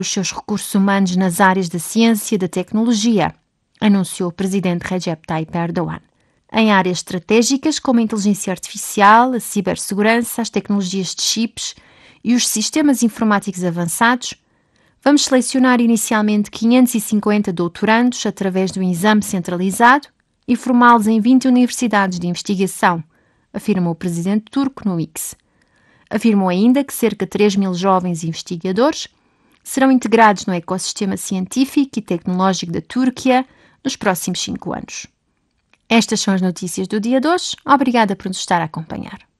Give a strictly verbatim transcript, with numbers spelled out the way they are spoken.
os seus recursos humanos nas áreas da ciência e da tecnologia, anunciou o presidente Recep Tayyip Erdogan. Em áreas estratégicas como a inteligência artificial, a cibersegurança, as tecnologias de chips e os sistemas informáticos avançados, vamos selecionar inicialmente quinhentos e cinquenta doutorandos através de um exame centralizado e formá-los em vinte universidades de investigação, afirmou o presidente turco no X. Afirmou ainda que cerca de três mil jovens investigadores serão integrados no ecossistema científico e tecnológico da Turquia nos próximos cinco anos. Estas são as notícias do dia de hoje. Obrigada por nos estar a acompanhar.